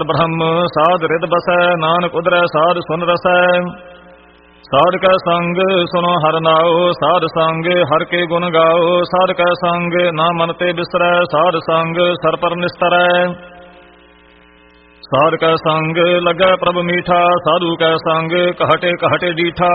ਬ੍ਰਹਮ ਸਾਧ ਰਿਦ ਬਸੈ, ਨਾਨਕ ਉਦਰੈ ਸਾਧ ਸੁਨ ਰਸੈ। ਸਾਧ ਕੈ ਸੰਗ ਸੁਨੋ ਹਰਿ ਨਾਉ, ਸਾਧ ਸੰਗ ਹਰਿ ਕੇ ਗੁਣ ਗਾਓ। ਸਾਧ ਕੈ ਸੰਗ ਨਾ ਮਨ ਤੇ ਬਿਸਰੈ, ਸਾਧ ਸੰਗ ਸਰ ਪਰ ਨਿਸਤਰੈ। ਸਾਧ ਕੈ ਸੰਗ ਲੱਗੈ ਪ੍ਰਭ ਮੀਠਾ, ਸਾਧੂ ਕੈ ਸੰਗ ਕਹਟੇ ਕਹਟੇ ਡੀਠਾ।